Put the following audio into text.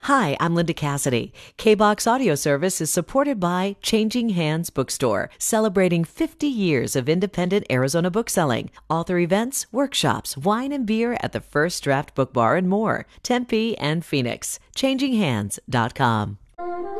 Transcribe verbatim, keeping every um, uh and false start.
Hi, I'm Linda Cassidy. K-BOX Audio Service is supported by Changing Hands Bookstore, celebrating fifty years of independent Arizona bookselling, author events, workshops, wine and beer at the First Draft Book Bar, and more. Tempe and Phoenix. changing hands dot com.